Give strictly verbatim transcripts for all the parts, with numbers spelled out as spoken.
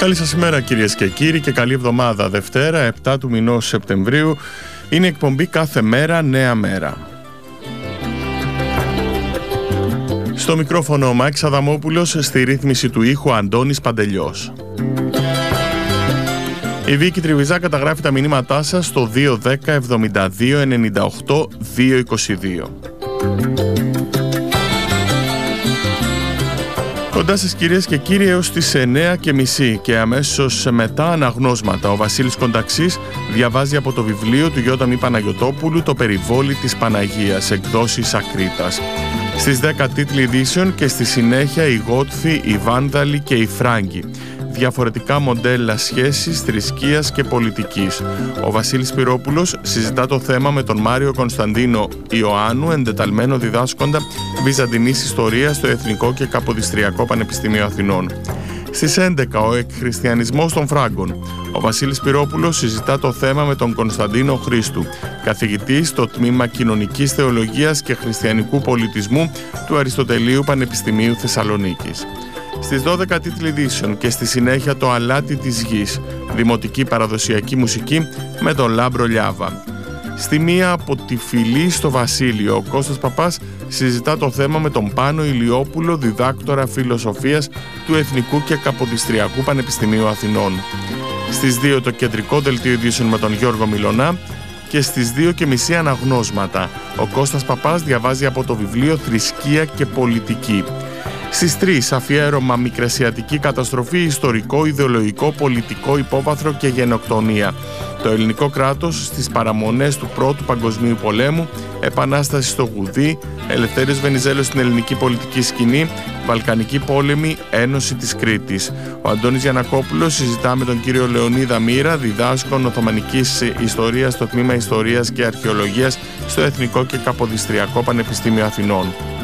Καλή σας ημέρα κυρίες και κύριοι και καλή εβδομάδα. Δευτέρα, επτά του μηνός Σεπτεμβρίου, είναι η εκπομπή Κάθε Μέρα Νέα Μέρα. Στο μικρόφωνο ο Μάκης Αδαμόπουλος, στη ρύθμιση του ήχου Αντώνης Παντελιός. Η Βίκη Τριβιζά καταγράφει τα μηνύματά σας στο δύο δέκα εβδομήντα δύο ενενήντα οκτώ διακόσια είκοσι δύο. Κοντά σας κυρίες και κύριοι έως τις εννέα και μισή και αμέσως μετά αναγνώσματα. Ο Βασίλης Κονταξής διαβάζει από το βιβλίο του Γιώτα Μη Παναγιωτόπουλου «Το περιβόλι της Παναγίας», εκδόσεις Ακρίτας. Στις δέκα τίτλοι ειδήσεων και στη συνέχεια οι Γότθοι, οι Βάνδαλοι και οι Φράγκοι. Διαφορετικά μοντέλα σχέσης, θρησκείας και πολιτικής. Ο Βασίλης Πυρόπουλος συζητά το θέμα με τον Μάριο Κωνσταντίνο Ιωάννου, εντεταλμένο διδάσκοντα Βυζαντινής Ιστορίας στο Εθνικό και Καποδιστριακό Πανεπιστήμιο Αθηνών. Στις έντεκα ο εκχριστιανισμός των Φράγκων. Ο Βασίλης Πυρόπουλος συζητά το θέμα με τον Κωνσταντίνο Χρήστου, καθηγητή στο τμήμα Κοινωνικής Θεολογίας και Χριστιανικού Πολιτισμού του Αριστοτελείου Πανεπιστημίου Θεσσαλονίκης. Στις δώδεκα τίτλοι ειδήσεων και στη συνέχεια το αλάτι της γης, δημοτική παραδοσιακή μουσική με τον Λάμπρο Λιάβα. Στη μία από τη Φυλή στο Βασίλειο, ο Κώστας Παπάς συζητά το θέμα με τον Πάνο Ηλιόπουλο, διδάκτορα φιλοσοφίας του Εθνικού και Καποδιστριακού Πανεπιστημίου Αθηνών. Στις δύο το κεντρικό δελτίο ειδήσεων με τον Γιώργο Μιλωνά και στις δύο και μισή αναγνώσματα. Ο Κώστας Παπάς διαβάζει από το βιβλίο «Θρησκεία και Πολιτική». Στις τρεις αφιέρωμα Μικρασιατική καταστροφή, ιστορικό, ιδεολογικό, πολιτικό υπόβαθρο και γενοκτονία. Το ελληνικό κράτος στις παραμονές του Πρώτου Παγκοσμίου Πολέμου, επανάσταση στο Γουδί, Ελευθέριος Βενιζέλος στην ελληνική πολιτική σκηνή, Βαλκανική πόλεμη, Ένωση της Κρήτης. Ο Αντώνης Γιαννακόπουλος συζητά με τον κύριο Λεωνίδα Μοίρα, διδάσκον Οθωμανικής Ιστορίας στο τμήμα Ιστορίας και Αρχαιολογίας στο Εθνικό και Καποδιστριακό Πανεπιστήμιο Αθηνών.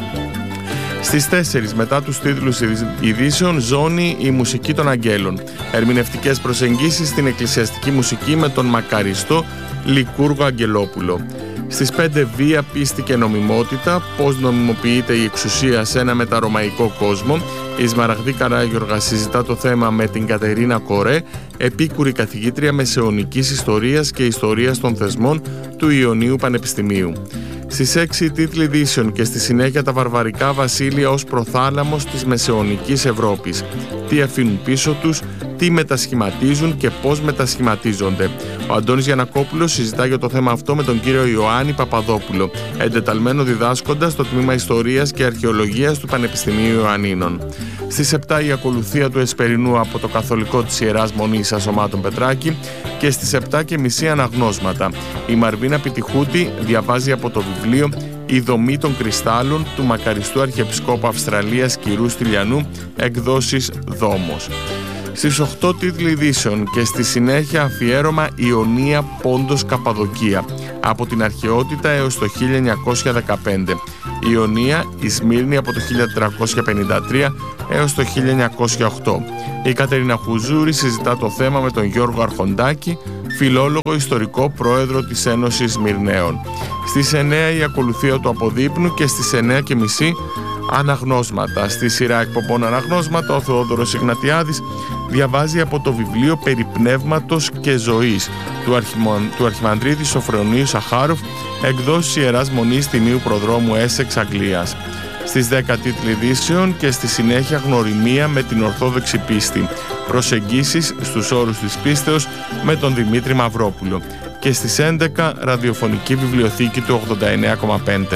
Στις τέσσερις μετά τους τίτλους ειδήσεων, Ζώνη, η μουσική των αγγέλων. Ερμηνευτικές προσεγγίσεις στην εκκλησιαστική μουσική με τον μακαριστό Λικούργο Αγγελόπουλο. Στις πέντε Βία, πίστη και νομιμότητα, πώς νομιμοποιείται η εξουσία σε ένα μεταρωμαϊκό κόσμο. Η Σμαραγδή Καράγιοργα συζητά το θέμα με την Κατερίνα Κορέ, επίκουρη καθηγήτρια μεσαιωνικής ιστορίας και ιστορίας των θεσμών του Ιωνίου Πανεπιστημίου. Στις έξι τίτλοι ειδήσεων και στη συνέχεια τα βαρβαρικά βασίλεια ως προθάλαμος της μεσαιωνικής Ευρώπης. Τι αφήνουν πίσω τους, τι μετασχηματίζουν και πώς μετασχηματίζονται. Ο Αντώνης Γιαννακόπουλος συζητά για το θέμα αυτό με τον κύριο Ιωάννη Παπαδόπουλο, εντεταλμένο διδάσκοντα στο τμήμα Ιστορίας και Αρχαιολογίας του Πανεπιστημίου Ιωαννίνων. Στις επτά η ακολουθία του Εσπερινού από το Καθολικό της Ιεράς Μονής Ασωμάτων Πετράκη και στις επτά και μισή αναγνώσματα. Η Μαρβίνα Πιτιχούτη διαβάζει από το βιβλίο «Η δομή των κρυστάλλων» του μακαριστού Αρχιεπισκόπου Αυστραλίας Κυρού Στυλιανού, εκδόσεις Δόμος. Στις οκτώ τίτλοι ειδήσεων και στη συνέχεια αφιέρωμα Ιωνία Πόντος Καπαδοκία, από την αρχαιότητα έως το χίλια εννιακόσια δεκαπέντε. Η Ιωνία, η Σμύρνη από το χίλια τετρακόσια πενήντα τρία έως το χίλια εννιακόσια οκτώ. Η Κατερίνα Χουζούρη συζητά το θέμα με τον Γιώργο Αρχοντάκη, φιλόλογο ιστορικό πρόεδρο της Ένωσης Σμυρναίων. Στις εννέα η ακολουθία του Αποδείπνου και στις εννέα και μισή αναγνώσματα. Στη σειρά εκπομπών αναγνώσματα, ο Θεόδωρος Ιγνατιάδης διαβάζει από το βιβλίο «Περί πνεύματος και ζωής» του, Αρχιμον, του Αρχιμανδρίτη Σοφρονίου Σαχάροφ, εκδόσεις Ιεράς Μονής Τιμίου Προδρόμου Έσεξ, Αγγλίας. Στις δέκα τίτλοι ειδήσεων και στη συνέχεια γνωριμία με την Ορθόδοξη πίστη. Προσεγγίσεις στους όρους της πίστεως με τον Δημήτρη Μαυρόπουλο. Και στις έντεκα ραδιοφωνική βιβλιοθήκη του ογδόντα εννέα κόμμα πέντε.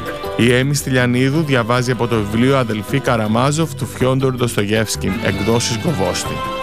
Η Έμι Στυλιανίδου διαβάζει από το βιβλίο «Αδελφοί Καραμάζοφ» του Φιόντορ Ντοστογεύσκι, εκδόσεις Γκοβόστη.